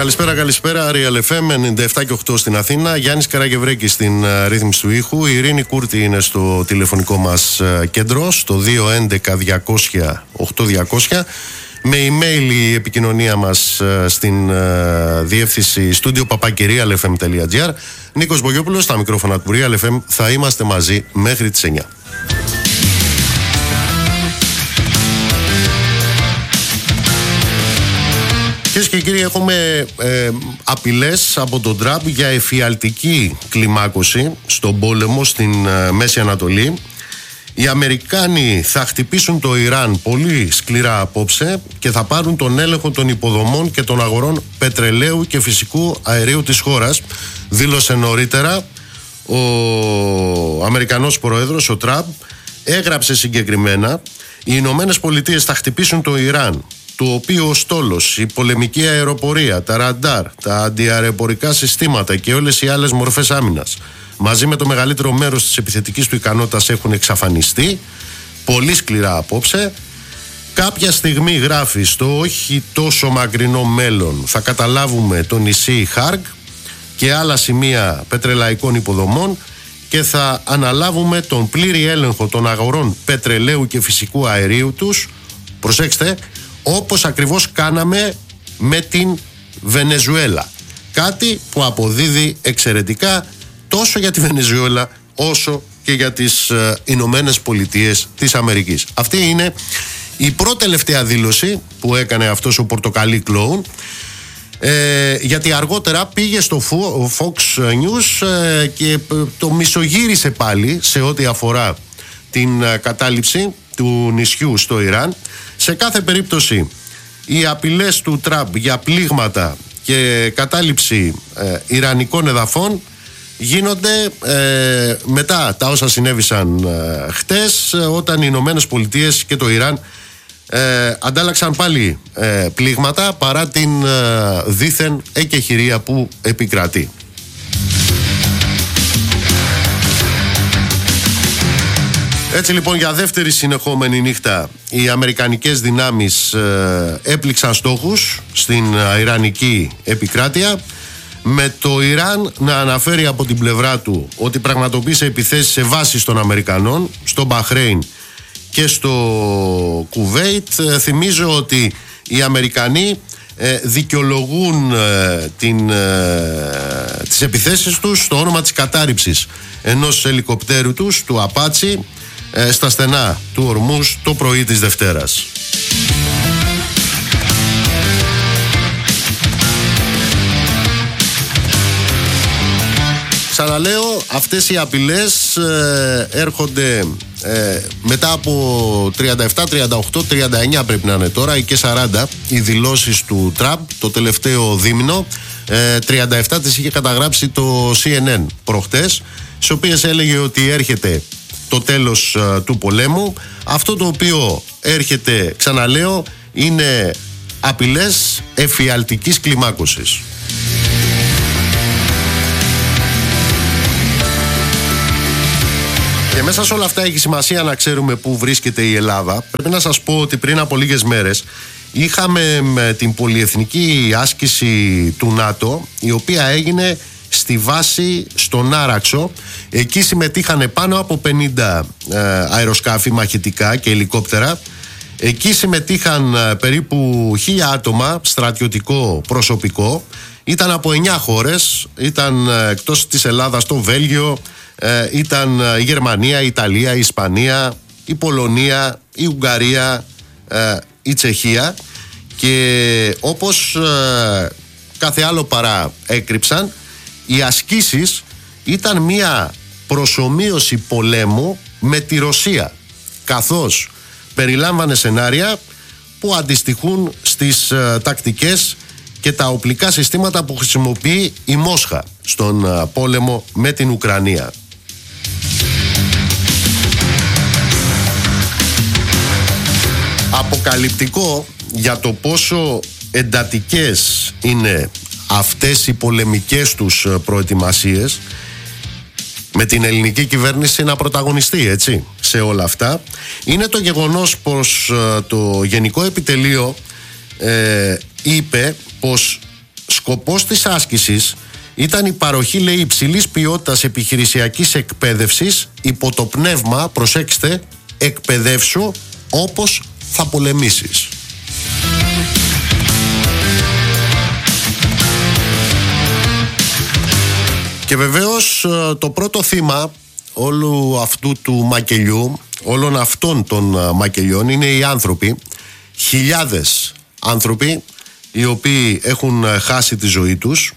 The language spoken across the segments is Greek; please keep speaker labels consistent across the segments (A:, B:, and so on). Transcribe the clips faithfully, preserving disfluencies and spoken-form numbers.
A: Καλησπέρα, καλησπέρα. Real εφ εμ ενενήντα επτά και οκτώ στην Αθήνα. Γιάννης Καραγευρέκης στην uh, ρύθμιση του ήχου. Η Ειρήνη Κούρτη είναι στο τηλεφωνικό μας uh, κέντρο, στο δύο έντεκα διακόσια οκτώ διακόσια. Με email η επικοινωνία μας uh, στην uh, διεύθυνση studio παπάκι real εφ εμ τελεία τζι άρ. Νίκος Μπογιόπουλος, στα μικρόφωνα του Real εφ εμ. Θα είμαστε μαζί μέχρι τις εννιά. Κυρίες και κύριοι, έχουμε ε, απειλές από τον Τραμπ για εφιαλτική κλιμάκωση στον πόλεμο στην ε, Μέση Ανατολή. Οι Αμερικάνοι θα χτυπήσουν το Ιράν πολύ σκληρά απόψε και θα πάρουν τον έλεγχο των υποδομών και των αγορών πετρελαίου και φυσικού αερίου της χώρας, δήλωσε νωρίτερα ο Αμερικανός πρόεδρος, ο Τραμπ. Έγραψε συγκεκριμένα: οι Ηνωμένες Πολιτείες θα χτυπήσουν το Ιράν, του οποίου ο στόλος, η πολεμική αεροπορία, τα ραντάρ, τα αντιαεροπορικά συστήματα και όλες οι άλλες μορφές άμυνας, μαζί με το μεγαλύτερο μέρος της επιθετικής του ικανότητας, έχουν εξαφανιστεί πολύ σκληρά απόψε. Κάποια στιγμή, γράφει, στο όχι τόσο μακρινό μέλλον θα καταλάβουμε το νησί Χάργκ και άλλα σημεία πετρελαϊκών υποδομών και θα αναλάβουμε τον πλήρη έλεγχο των αγορών πετρελαίου και φυσικού αερίου τους, προσέξτε, όπως ακριβώς κάναμε με την Βενεζουέλα. Κάτι που αποδίδει εξαιρετικά τόσο για τη Βενεζουέλα όσο και για τις ε, Ηνωμένες Πολιτείες της Αμερικής. Αυτή είναι η πρώτη τελευταία δήλωση που έκανε αυτός ο πορτοκαλί κλόουν, ε, γιατί αργότερα πήγε στο Fox News ε, και το μισογύρισε πάλι σε ό,τι αφορά την ε, κατάληψη του νησιού στο Ιράν. Σε κάθε περίπτωση, οι απειλές του Τραμπ για πλήγματα και κατάληψη ε, ιρανικών εδαφών γίνονται ε, μετά τα όσα συνέβησαν ε, χτες, όταν οι Ηνωμένες Πολιτείες και το Ιράν ε, αντάλλαξαν πάλι ε, πλήγματα παρά την ε, δίθεν εκεχηρία που επικρατεί. Έτσι λοιπόν, για δεύτερη συνεχόμενη νύχτα οι αμερικανικές δυνάμεις ε, έπληξαν στόχους στην ε, ιρανική επικράτεια, με το Ιράν να αναφέρει από την πλευρά του ότι πραγματοποίησε επιθέσεις σε βάσεις των Αμερικανών στο Μπαχρέιν και στο Κουβέιτ. Ε, θυμίζω ότι οι Αμερικανοί ε, δικαιολογούν ε, την, ε, τις επιθέσεις τους στο όνομα της κατάρριψης ενός ελικοπτέρου τους, του Απάτσι, στα στενά του Ορμούς το πρωί της Δευτέρας. Ξαναλέω, αυτές οι απειλές ε, έρχονται ε, μετά από τριάντα επτά, τριάντα οκτώ, τριάντα εννιά πρέπει να είναι τώρα, ή και σαράντα οι δηλώσεις του Τραμπ το τελευταίο δίμηνο. ε, τριάντα επτά τις είχε καταγράψει το σι εν εν προχτές, στις οποίες έλεγε ότι έρχεται το τέλος uh, του πολέμου. Αυτό το οποίο έρχεται, ξαναλέω, είναι απειλές εφιαλτικής κλιμάκωσης. Και μέσα σε όλα αυτά έχει σημασία να ξέρουμε πού βρίσκεται η Ελλάδα. Πρέπει να σας πω ότι πριν από λίγες μέρες είχαμε με την πολυεθνική άσκηση του ΝΑΤΟ, η οποία έγινε στη βάση στον Άραξο. Εκεί συμμετείχαν πάνω από πενήντα ε, αεροσκάφη μαχητικά και ελικόπτερα. Εκεί συμμετείχαν ε, περίπου χίλια άτομα στρατιωτικό προσωπικό. Ήταν από εννιά χώρες. Ήταν ε, εκτός της Ελλάδας το Βέλγιο, ε, ήταν ε, η Γερμανία, η Ιταλία, η Ισπανία, η Πολωνία, η Ουγγαρία, ε, η Τσεχία. Και όπως ε, κάθε άλλο παρά έκρυψαν, οι ασκήσεις ήταν μια προσομοίωση πολέμου με τη Ρωσία, καθώς περιλάμβανε σενάρια που αντιστοιχούν στις uh, τακτικές και τα οπλικά συστήματα που χρησιμοποιεί η Μόσχα στον uh, πόλεμο με την Ουκρανία. Αποκαλυπτικό για το πόσο εντατικές είναι αυτές οι πολεμικές τους προετοιμασίες, με την ελληνική κυβέρνηση να πρωταγωνιστεί, έτσι, σε όλα αυτά, είναι το γεγονός πως το Γενικό Επιτελείο ε, είπε πως Σκοπός της άσκησης ήταν η παροχή, λέει, υψηλής ποιότητας επιχειρησιακής εκπαίδευσης υπό το πνεύμα, προσέξτε, εκπαιδεύσου όπως θα πολεμήσεις. Και βεβαίως το πρώτο θύμα όλου αυτού του μακελιού, όλων αυτών των μακελιών, είναι οι άνθρωποι, χιλιάδες άνθρωποι οι οποίοι έχουν χάσει τη ζωή τους.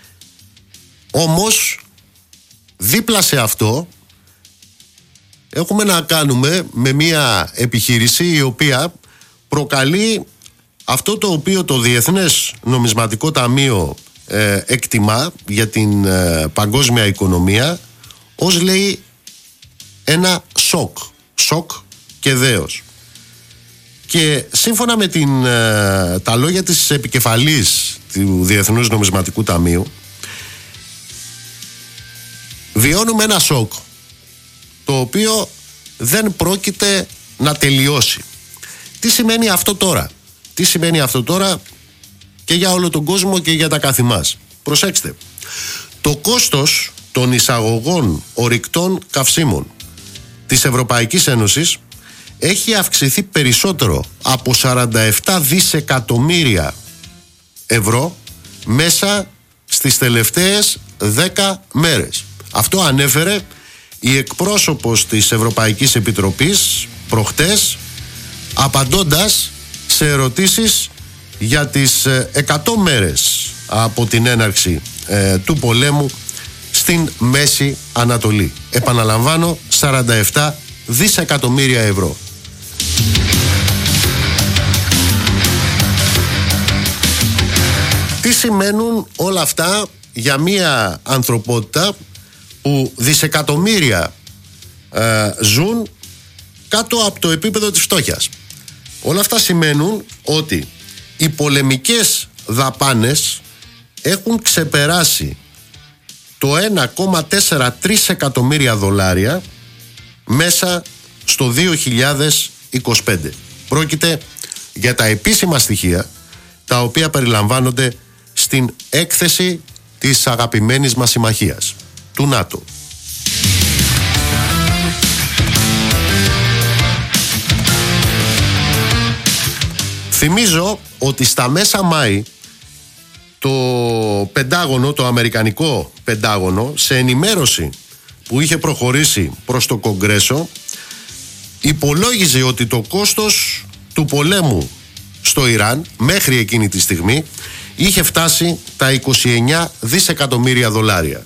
A: Όμως δίπλα σε αυτό έχουμε να κάνουμε με μια επιχείρηση η οποία προκαλεί αυτό το οποίο το Διεθνές Νομισματικό Ταμείο ε, εκτιμά για την ε, παγκόσμια οικονομία ως, λέει, ένα σοκ, σοκ και δέος. Και σύμφωνα με την, ε, τα λόγια της επικεφαλής του Διεθνούς Νομισματικού Ταμείου, βιώνουμε ένα σοκ το οποίο δεν πρόκειται να τελειώσει. Τι σημαίνει αυτό τώρα? Τι σημαίνει αυτό τώρα και για όλο τον κόσμο και για τα κάθε μας? Προσέξτε, το κόστος των εισαγωγών ορυκτών καυσίμων της Ευρωπαϊκής Ένωσης έχει αυξηθεί περισσότερο από σαράντα επτά δισεκατομμύρια ευρώ μέσα στις τελευταίες δέκα μέρες. Αυτό ανέφερε η εκπρόσωπος της Ευρωπαϊκής Επιτροπής προχτές, απαντώντας σε ερωτήσεις για τις εκατό μέρες από την έναρξη ε, του πολέμου στην Μέση Ανατολή. Επαναλαμβάνω, σαράντα επτά δισεκατομμύρια ευρώ. Τι σημαίνουν όλα αυτά για μια ανθρωπότητα που δισεκατομμύρια ε, ζουν κάτω από το επίπεδο της φτώχειας? Όλα αυτά σημαίνουν ότι οι πολεμικές δαπάνες έχουν ξεπεράσει το ένα κόμμα τέσσερα τρισεκατομμύρια δολάρια μέσα στο δύο χιλιάδες είκοσι πέντε. Πρόκειται για τα επίσημα στοιχεία τα οποία περιλαμβάνονται στην έκθεση της αγαπημένης μας συμμαχίας, του ΝΑΤΟ. Θυμίζω ότι στα μέσα Μάη το Πεντάγωνο, το Αμερικανικό Πεντάγωνο, σε ενημέρωση που είχε προχωρήσει προς το Κογκρέσο, υπολόγιζε ότι το κόστος του πολέμου στο Ιράν μέχρι εκείνη τη στιγμή είχε φτάσει τα είκοσι εννέα δισεκατομμύρια δολάρια.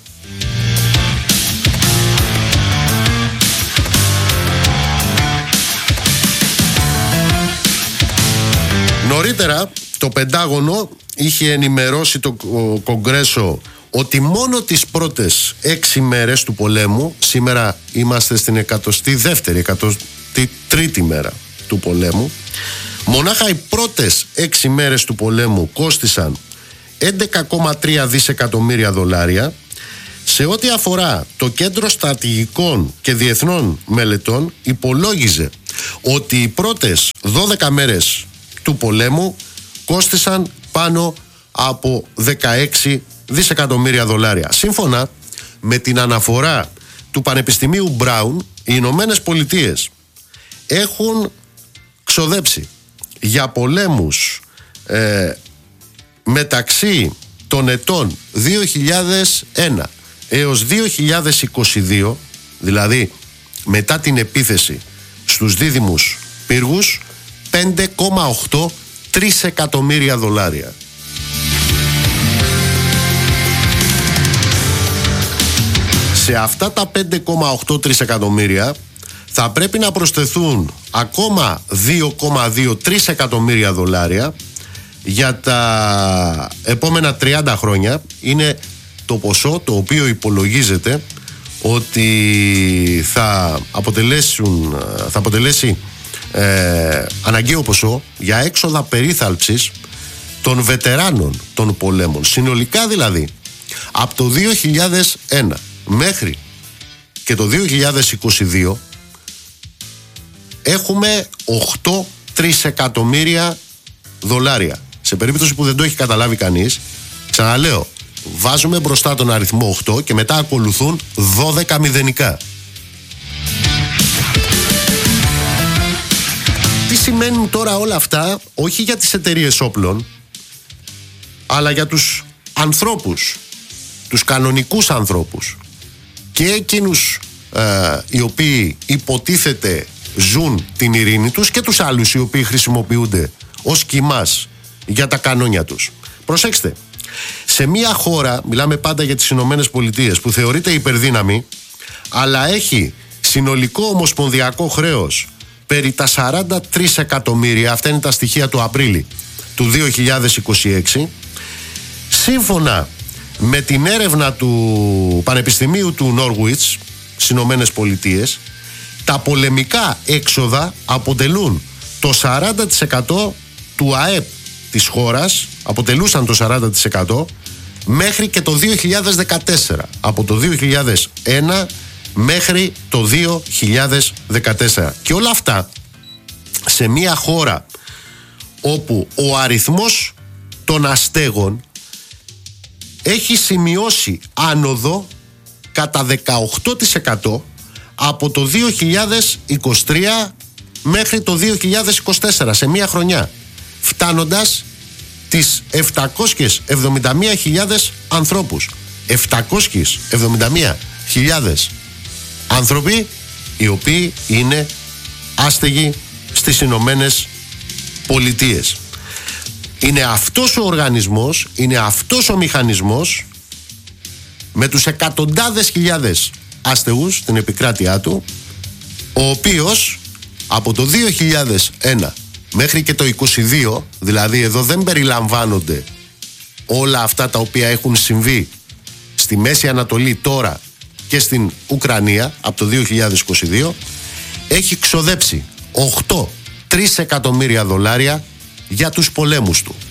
A: Νωρίτερα το Πεντάγωνο είχε ενημερώσει το Κογκρέσο ότι μόνο τις πρώτες έξι μέρες του πολέμου, σήμερα είμαστε στην εκατοστή δεύτερη, εκατοστή τρίτη μέρα του πολέμου, μονάχα οι πρώτες έξι μέρες του πολέμου κόστισαν έντεκα κόμμα τρία δισεκατομμύρια δολάρια. Σε ό,τι αφορά το Κέντρο Στρατηγικών και Διεθνών Μελετών, υπολόγιζε ότι οι πρώτες δώδεκα μέρες του πολέμου κόστισαν πάνω από δεκαέξι δισεκατομμύρια δολάρια. Σύμφωνα με την αναφορά του Πανεπιστημίου Μπράουν, οι Ηνωμένες Πολιτείες έχουν ξοδέψει για πολέμους ε, μεταξύ των ετών δύο χιλιάδες ένα έως δύο χιλιάδες είκοσι δύο, δηλαδή μετά την επίθεση στους δίδυμους πύργους, πέντε κόμμα οκτώ τρισεκατομμύρια δολάρια. Σε αυτά τα πέντε κόμμα οκτώ τρισεκατομμύρια θα πρέπει να προσθεθούν ακόμα δύο κόμμα δύο τρισεκατομμύρια δολάρια για τα επόμενα τριάντα χρόνια. Είναι το ποσό το οποίο υπολογίζεται ότι θα, αποτελέσουν, θα αποτελέσει ε, αναγκαίο ποσό για έξοδα περίθαλψης των βετεράνων των πολέμων. Συνολικά δηλαδή από το δύο χιλιάδες ένα μέχρι και το δύο χιλιάδες είκοσι δύο έχουμε οκτώ τρισεκατομμύρια δολάρια. Σε περίπτωση που δεν το έχει καταλάβει κανείς, Ξαναλέω, βάζουμε μπροστά τον αριθμό οκτώ και μετά ακολουθούν δώδεκα μηδενικά. Τι σημαίνουν τώρα όλα αυτά, όχι για τις εταιρείες όπλων, αλλά για τους ανθρώπους, τους κανονικούς ανθρώπους και εκείνους ε, οι οποίοι υποτίθεται ζουν την ειρήνη τους και τους άλλους οι οποίοι χρησιμοποιούνται ως κιμάς για τα κανόνια τους. Προσέξτε, σε μια χώρα, μιλάμε πάντα για τις Ηνωμένες Πολιτείες, που θεωρείται υπερδύναμη, αλλά έχει συνολικό ομοσπονδιακό χρέος περί τα σαράντα τρία εκατομμύρια, αυτά είναι τα στοιχεία του Απρίλη του δύο χιλιάδες είκοσι έξι, σύμφωνα με την έρευνα του Πανεπιστημίου του Norwich στις Ηνωμένες Πολιτείες, τα πολεμικά έξοδα αποτελούν το σαράντα τοις εκατό του ΑΕΠ της χώρας, αποτελούσαν το σαράντα τοις εκατό μέχρι και το δύο χιλιάδες δεκατέσσερα, από το δύο χιλιάδες ένα μέχρι το δύο χιλιάδες δεκατέσσερα. Και όλα αυτά σε μια χώρα όπου ο αριθμός των αστέγων έχει σημειώσει άνοδο κατά δεκαοκτώ τοις εκατό από το δύο χιλιάδες είκοσι τρία μέχρι το δύο χιλιάδες είκοσι τέσσερα, σε μια χρονιά, φτάνοντας τις επτακόσιες εβδομήντα μία χιλιάδες ανθρώπους. επτακόσιες εβδομήντα μία χιλιάδες άνθρωποι οι οποίοι είναι άστεγοι στις Ηνωμένες Πολιτείες. Είναι αυτός ο οργανισμός, είναι αυτός ο μηχανισμός με τους εκατοντάδες χιλιάδες άστεγους στην επικράτειά του, ο οποίος από το δύο χιλιάδες ένα μέχρι και το είκοσι δύο, δηλαδή εδώ δεν περιλαμβάνονται όλα αυτά τα οποία έχουν συμβεί στη Μέση Ανατολή τώρα και στην Ουκρανία από το δύο χιλιάδες είκοσι δύο, έχει ξοδέψει οκτώ κόμμα τρία εκατομμύρια δολάρια για τους πολέμους του.